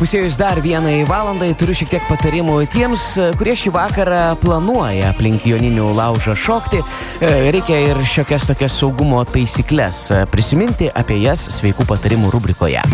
Įpusėjus dar vienai valandai turiu šiek tiek patarimų tiems, kurie šį vakarą planuoja aplink joninių laužą šokti. Reikia ir šiokias tokias saugumo taisyklės prisiminti, apie jas sveikų patarimų rubrikoje.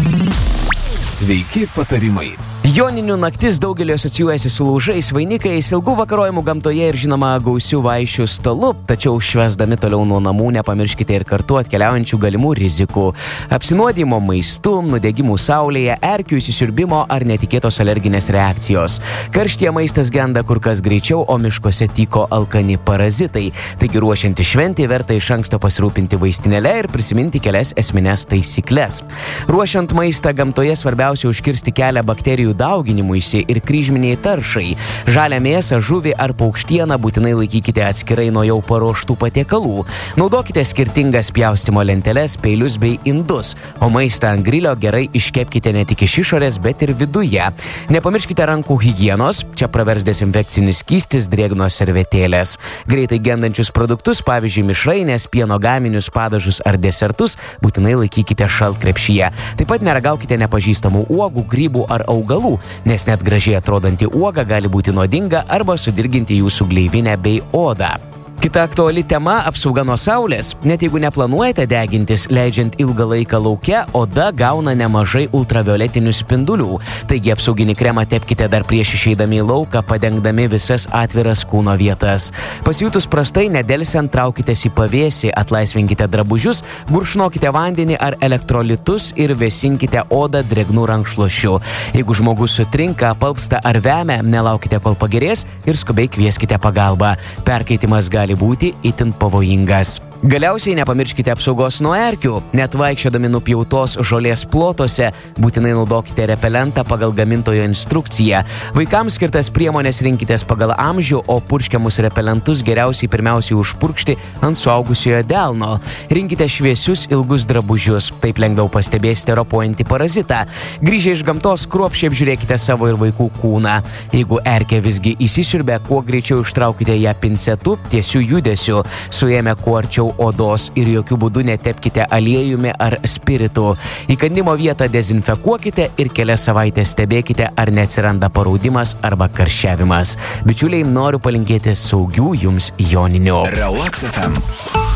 Sveiki patarimai. Joninių naktis daugelio asocijuojasi su laužais, vainikais, ilgų vakarojimų gamtoje ir žinoma gausių vaišių stalu, tačiau švęsdami toliau nuo namų nepamirškite ir kartu atkeliaujančių galimų rizikų. Apsinuodimo maistu, nudegimų saulėje, erkių įsisiurbimo ar netikėtos alerginės reakcijos. Karštyje maistas genda kur kas greičiau, o miškuose tyko alkani parazitai. Taigi ruošianti šventį verta iš anksto pasirūpinti vaistinėle ir prisiminti kelias esmines taisyklės. Ruošiant maistą gamtoje svarbiausia užkirsti kelią bakterijų dauginimuisi ir kryžminiai taršai. Žalią mėsą, žuvį ar paukštieną būtinai laikykite atskirai nuo jau paruoštų patiekalų. Naudokite skirtingas pjaustimo lenteles, peilius bei indus, o maistą ant grilio gerai iškepkite ne tik iš išorės, bet ir viduje. Nepamirškite rankų higienos, čia pravers dezinfekcinis skystis, drėgnos servetėlės. Greitai gendančius produktus, pavyzdžiui mišrainės, pieno gaminius, padažus ar desertus, būtinai laikykite šaltkrepšyje. Taip pat neragaukite nepažįstamų uogų, grybų ar augalų, nes net gražiai atrodanti uoga gali būti nuodinga arba sudirginti jūsų gleivinę bei odą. Kita aktuali tema – apsauga nuo saulės. Net jeigu neplanuojate degintis, leidžiant ilgą laiką lauke, oda gauna nemažai ultravioletinių spindulių. Taigi apsauginį kremą tepkite dar prieš išeidami į lauką, padengdami visas atviras kūno vietas. Pasijutus prastai, nedelsiant traukitės į pavėsį, atlaisvinkite drabužius, gurkšnokite vandenį ar elektrolitus ir vėsinkite odą drėgnų rankšluosčiu. Jeigu žmogus sutrinka, apalpsta ar vemia, nelaukite kol pagerės ir skubiai kvieskite pagalbą. Perkaitimas gali būti itin pavojingas. Galiausiai nepamirškite apsaugos nuo erkių. Net vaikščiodami nupjautos žolės plotuose būtinai naudokite repelentą pagal gamintojo instrukciją. Vaikams skirtas priemonės rinkitės pagal amžių, o purškiamus repelentus geriausiai pirmiausiai užpurkšti ant suaugusiojo delno. Rinkite šviesius ilgus drabužius, taip lengviau pastebėsite ropojantį parazitą. Grįžę iš gamtos, kruopščiai apžiūrėkite savo ir vaikų kūną. Jeigu erkė visgi įsisiurbia, kuo greičiau ištraukite ją pincetu, tiesiu judesiu, suėmę kuo arčiau odos ir jokių būdų netepkite aliejumi ar spiritu. Įkandimo vietą dezinfekuokite ir kelias savaitės stebėkite, ar neatsiranda paraudimas arba karščiavimas. Bičiuliai, noriu palinkėti saugių jums joninių. Relax FM.